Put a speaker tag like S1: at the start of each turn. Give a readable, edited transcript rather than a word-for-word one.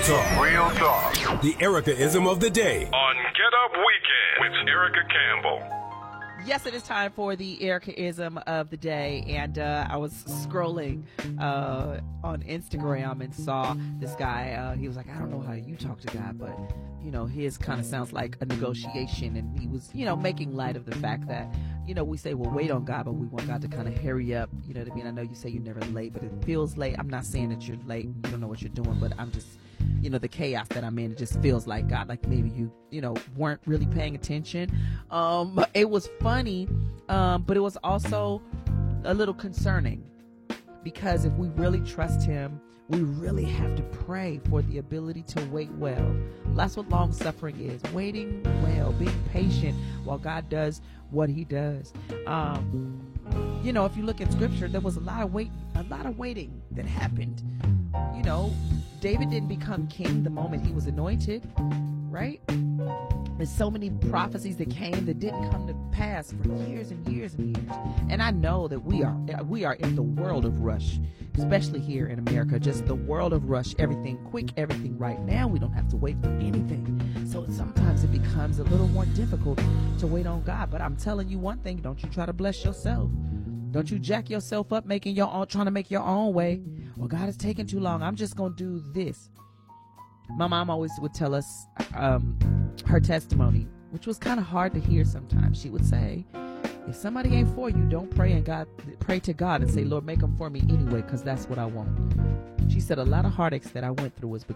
S1: talk.
S2: Real talk.
S1: The Erica-ism of the day.
S2: On Get Up Weekend with Erica Campbell.
S3: Yes, it is time for the Erica-ism of the day, and I was scrolling on Instagram and saw this guy. He was like, I don't know how you talk to God, but, you know, his kind of sounds like a negotiation, and he was, you know, making light of the fact that, you know, we say, well, wait on God, but we want God to kind of hurry up, you know what I mean? I know you say you're never late, but it feels late. I'm not saying that you're late, you don't know what you're doing, but I'm just, you know, the chaos that I'm in, it just feels like God, like maybe you know, weren't really paying attention. It was funny, but it was also a little concerning, because if we really trust him, we really have to pray for the ability to wait well. That's what long suffering is, waiting well, being patient while God does what he does. You know, if you look at scripture, there was a lot of waiting that happened. You know, David didn't become king the moment he was anointed, right? There's so many prophecies that came that didn't come to pass for years and years and years. And I know that we are in the world of rush, especially here in America, just the world of rush, everything quick, everything right now. We don't have to wait for anything. So sometimes it becomes a little more difficult to wait on God. But I'm telling you one thing, don't you try to bless yourself. Don't you jack yourself up trying to make your own way. Well, God is taking too long. I'm just going to do this. My mom always would tell us her testimony, which was kind of hard to hear sometimes. She would say, if somebody ain't for you, don't pray to God and say, Lord, make them for me anyway, because that's what I want. She said a lot of heartaches that I went through was